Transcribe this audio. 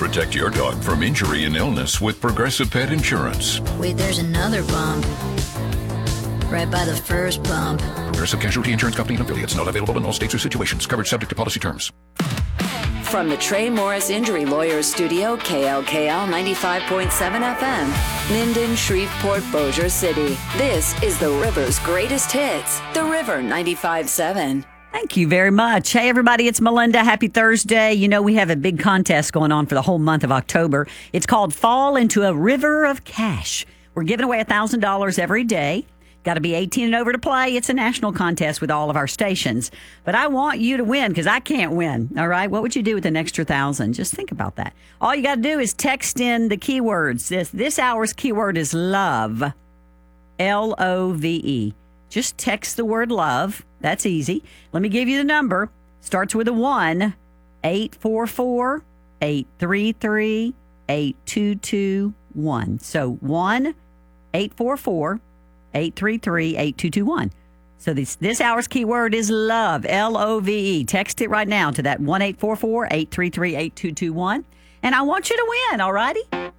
Protect your dog from injury and illness with Progressive Pet Insurance. Wait, there's another bump. Right by the first bump. Progressive Casualty Insurance Company and affiliates. Not available in all states or situations. Coverage subject to policy terms. From the Trey Morris Injury Lawyers Studio, KLKL 95.7 FM, Minden, Shreveport, Bossier City. This is the River's greatest hits. The River 95.7. Thank you very much. Hey, everybody, it's Melinda. Happy Thursday. You know, we have a big contest going on for the whole month of October. It's called Fall into a River of Cash. We're giving away $1,000 every day. Got to be 18 and over to play. It's a national contest with all of our stations. But I want you to win because I can't win. All right? What would you do with an extra $1,000? Just think about that. All you got to do is text in the keywords. This hour's keyword is love. Love. Just text the word love. That's easy. Let me give you the number. Starts with a 1, 844-833-8221. So 1-844-833-8221. So this hour's keyword is love, Love. Text it right now to that 1-844-833-8221. And I want you to win, all righty?